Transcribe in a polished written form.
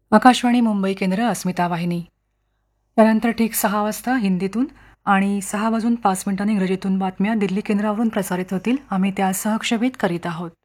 आकाशवाणी मुंबई केंद्र अस्मिता वाहिनी. त्यानंतर ठीक 6 वाजता हिंदीतून आणि 6 वाजून 5 मिनिटांनी इंग्रजीतून बातम्या दिल्ली केंद्रावरून प्रसारित होतील. आम्ही त्या सहक्षेपित करीत आहोत.